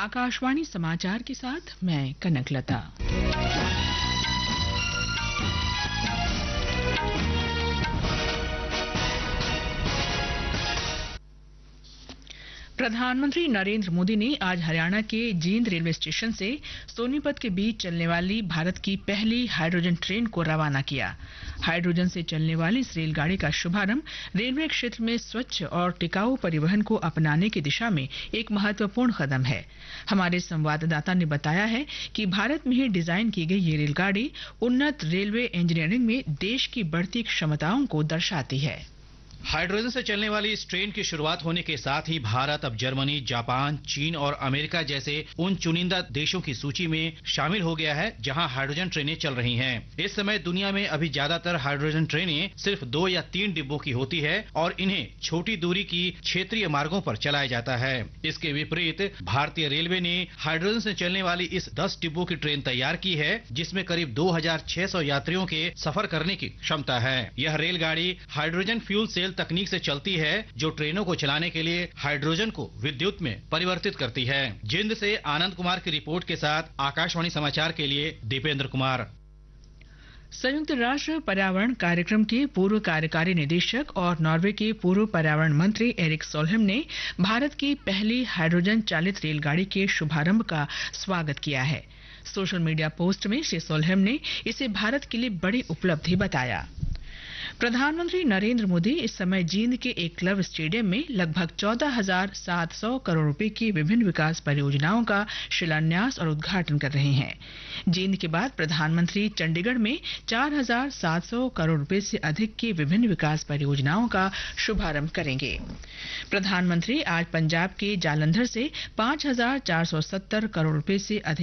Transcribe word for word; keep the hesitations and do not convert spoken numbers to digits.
आकाशवाणी समाचार के साथ मैं कनकलता। प्रधानमंत्री नरेंद्र मोदी ने आज हरियाणा के जींद रेलवे स्टेशन से सोनीपत के बीच चलने वाली भारत की पहली हाइड्रोजन ट्रेन को रवाना किया। हाइड्रोजन से चलने वाली इस रेलगाड़ी का शुभारंभ रेलवे क्षेत्र में स्वच्छ और टिकाऊ परिवहन को अपनाने की दिशा में एक महत्वपूर्ण कदम है। हमारे संवाददाता ने बताया है कि भारत में ही डिजाइन की गई ये रेलगाड़ी उन्नत रेलवे इंजीनियरिंग में देश की बढ़ती क्षमताओं को दर्शाती है। हाइड्रोजन से चलने वाली इस ट्रेन की शुरुआत होने के साथ ही भारत अब जर्मनी, जापान, चीन और अमेरिका जैसे उन चुनिंदा देशों की सूची में शामिल हो गया है जहां हाइड्रोजन ट्रेनें चल रही हैं। इस समय दुनिया में अभी ज्यादातर हाइड्रोजन ट्रेनें सिर्फ दो या तीन डिब्बों की होती है और इन्हें छोटी दूरी की क्षेत्रीय मार्गों पर चलाया जाता है। इसके विपरीत भारतीय रेलवे ने हाइड्रोजन से चलने वाली इस दस डिब्बों की ट्रेन तैयार की है, जिसमें करीब दो हजार छह सौ यात्रियों के सफर करने की क्षमता है। यह रेलगाड़ी हाइड्रोजन फ्यूल सेल तकनीक से चलती है, जो ट्रेनों को चलाने के लिए हाइड्रोजन को विद्युत में परिवर्तित करती है। जिंद से आनंद कुमार की रिपोर्ट के साथ आकाशवाणी समाचार के लिए दीपेंद्र कुमार। संयुक्त राष्ट्र पर्यावरण कार्यक्रम के पूर्व कार्यकारी निदेशक और नॉर्वे के पूर्व पर्यावरण मंत्री एरिक सोलहेम ने भारत की पहली हाइड्रोजन चालित रेलगाड़ी के शुभारंभ का स्वागत किया है। सोशल मीडिया पोस्ट में श्री सोलहेम ने इसे भारत के लिए बड़ी उपलब्धि बताया। प्रधानमंत्री नरेंद्र मोदी इस समय जींद के एक क्लब स्टेडियम में लगभग चौदह हजार सात सौ करोड़ रुपए की विभिन्न विकास परियोजनाओं का शिलान्यास और उद्घाटन कर रहे हैं। जींद के बाद प्रधानमंत्री चंडीगढ़ में चार हजार सात सौ करोड़ रुपए से अधिक की विभिन्न विकास परियोजनाओं का शुभारंभ करेंगे। प्रधानमंत्री आज पंजाब के जालंधर से पांच हजार चार सौ सत्तर करोड़ रुपए से अधिक